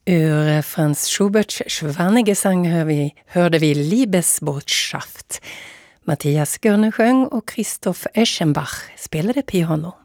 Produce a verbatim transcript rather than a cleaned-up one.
Ur Franz Schuberts Schwannegesang hör vi, hörde vi Liebesbotschaft. Mattias Görne sjöng och Christoph Eschenbach spelade piano.